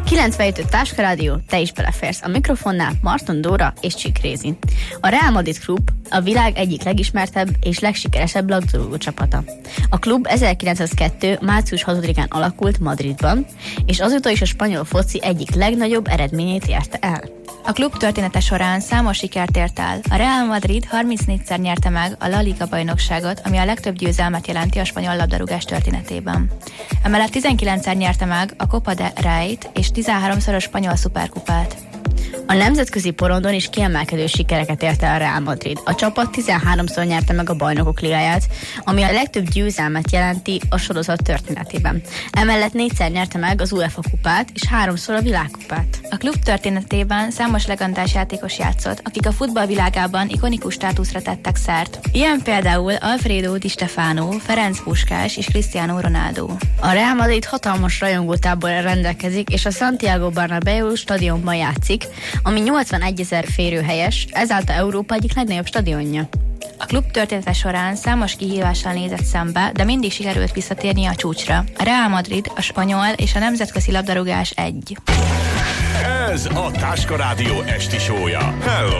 97 Táska Rádió, te is beleférsz. A mikrofonnál Marton Dóra és Csik Rézi. A Real Madrid klub a világ egyik legismertebb és legsikeresebb labdarúgó csapata. A klub 1902. március 6-án alakult Madridban, és azóta is a spanyol foci egyik legnagyobb eredményét érte el. A klub története során számos sikert ért el. A Real Madrid 34-szer nyerte meg a La Liga bajnokságot, ami a legtöbb győzelmet jelenti a spanyol labdarúgás történetében. Emellett 19-szer nyerte meg a Copa del Rey-t és 13-szoros spanyol szuperkupát. A nemzetközi porondon is kiemelkedő sikereket ért el a Real Madrid. A csapat 13-szor nyerte meg a Bajnokok Ligáját, ami a legtöbb győzelmet jelenti a sorozat történetében. Emellett 4-szer nyerte meg az UEFA kupát és 3-szor a világkupát. A klub történetében számos legendás játékos játszott, akik a futballvilágában ikonikus státuszra tettek szert. Ilyen például Alfredo Di Stefano, Ferenc Puskás és Cristiano Ronaldo. A Real Madrid hatalmas rajongótáborral rendelkezik, és a Santiago Bernabéu stadionban játszik, ami 81 000 férőhelyes, ezáltal Európa egyik legnagyobb stadionja. A klub története során számos kihívással nézett szembe, de mindig sikerült visszatérni a csúcsra. A Real Madrid, a spanyol és a nemzetközi labdarúgás egy. Ez a Táska Rádió esti show-ja. Hello!